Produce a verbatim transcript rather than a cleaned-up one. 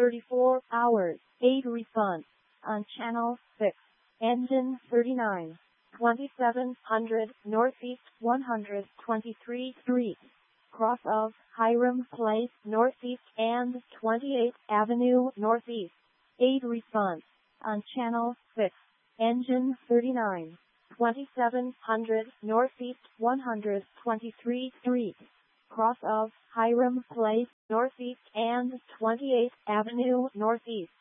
thirty-four hours, eight refund. On Channel six, Engine thirty-nine, twenty-seven hundred Northeast one hundred twenty-three Street, cross of Hiram Place Northeast and twenty-eighth Avenue Northeast, eight refund. On Channel six, Engine thirty-nine, twenty-seven hundred Northeast one hundred twenty-three Street, cross of Hiram Place Northeast and twenty-eighth Avenue Northeast,